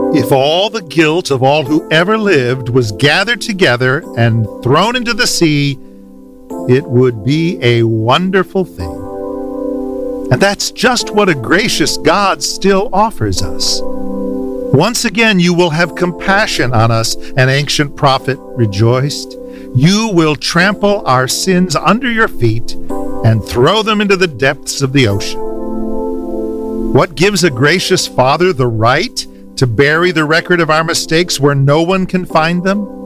If all the guilt of all who ever lived was gathered together and thrown into the sea, it would be a wonderful thing. And that's just what a gracious God still offers us. Once again, you will have compassion on us, an ancient prophet rejoiced. You will trample our sins under your feet and throw them into the depths of the ocean. What gives a gracious Father the right to bury the record of our mistakes where no one can find them?